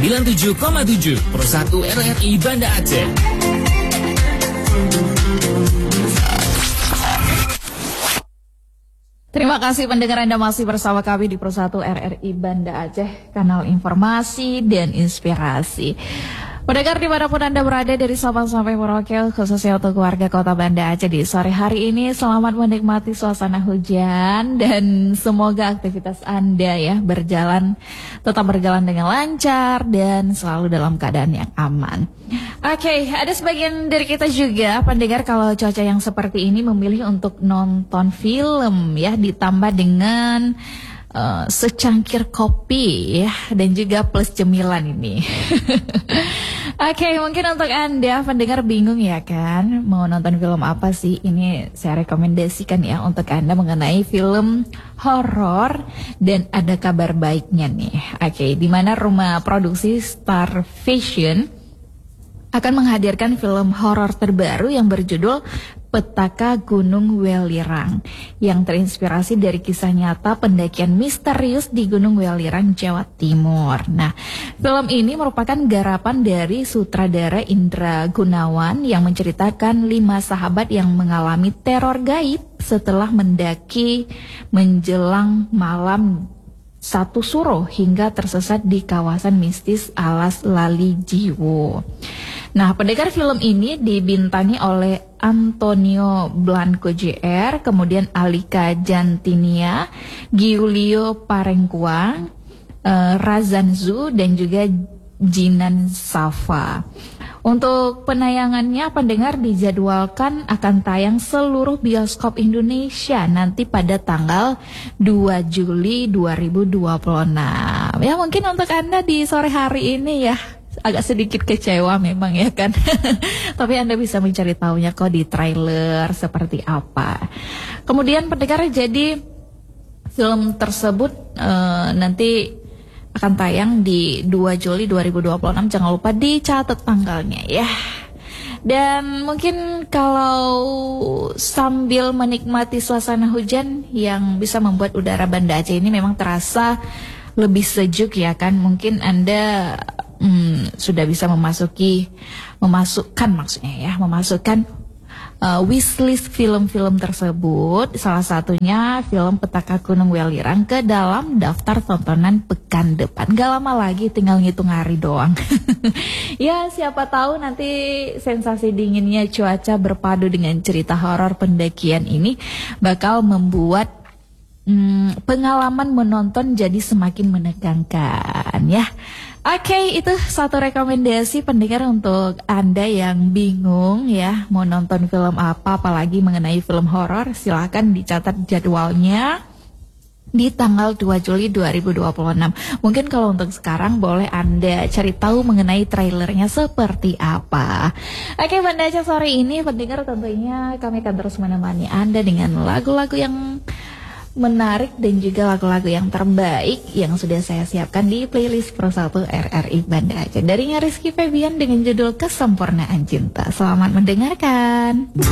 97,7 Pro 1 RRI Banda Aceh. Terima kasih pendengar Anda masih bersama kami di Pro 1 RRI Banda Aceh, kanal informasi dan inspirasi. Pendengar dimanapun Anda berada dari Sabang sampai Merauke, khususnya untuk warga kota Banda Aceh di sore hari ini, selamat menikmati suasana hujan dan semoga aktivitas Anda ya tetap berjalan dengan lancar dan selalu dalam keadaan yang aman. Oke, ada sebagian dari kita juga pendengar kalau cuaca yang seperti ini memilih untuk nonton film ya, ditambah dengan secangkir kopi ya, dan juga plus cemilan ini. Oke, mungkin untuk Anda pendengar bingung ya kan, mau nonton film apa sih? Ini saya rekomendasikan ya untuk Anda mengenai film horor dan ada kabar baiknya nih. Oke, di mana rumah produksi Star Vision akan menghadirkan film horor terbaru yang berjudul Petaka Gunung Welirang yang terinspirasi dari kisah nyata pendakian misterius di Gunung Welirang, Jawa Timur. Nah, film ini merupakan garapan dari sutradara Indra Gunawan yang menceritakan 5 sahabat yang mengalami teror gaib setelah mendaki menjelang malam satu suro hingga tersesat di kawasan mistis Alas Lali Jiwo. Nah, pendengar, film ini dibintangi oleh Antonio Blanco Jr., kemudian Alika Jantinia, Giulio Parengkuang, Razan Zu, dan juga Jinan Safa. Untuk penayangannya, pendengar, dijadwalkan akan tayang seluruh bioskop Indonesia nanti pada tanggal 2 Juli 2026. Ya, mungkin untuk Anda di sore hari ini ya agak sedikit kecewa memang ya kan. Tapi Anda bisa mencari tahunya kok di trailer seperti apa. Kemudian pendengar, jadi film tersebut nanti akan tayang di 2 Juli 2026. Jangan lupa dicatat tanggalnya ya. Dan mungkin kalau sambil menikmati suasana hujan yang bisa membuat udara Banda Aceh ini memang terasa lebih sejuk ya kan. Mungkin Anda sudah bisa memasukkan wishlist film-film tersebut, salah satunya film Petaka Gunung Welirang, ke dalam daftar tontonan pekan depan. Gak lama lagi, tinggal ngitung hari doang. Ya, siapa tahu nanti sensasi dinginnya cuaca berpadu dengan cerita horor pendakian ini bakal membuat pengalaman menonton jadi semakin menegangkan ya. Oke, itu satu rekomendasi pendengar untuk Anda yang bingung ya mau nonton film apa, apalagi mengenai film horor. Silakan dicatat jadwalnya di tanggal 2 Juli 2026. Mungkin kalau untuk sekarang boleh Anda cari tahu mengenai trailernya seperti apa. Oke, Banda Aceh sore ini pendengar, tentunya kami akan terus menemani Anda dengan lagu-lagu yang menarik dan juga lagu-lagu yang terbaik yang sudah saya siapkan di playlist Pro 1 RRI Banda Aceh. Dari Rizky Febian dengan judul Kesempurnaan Cinta. Selamat mendengarkan.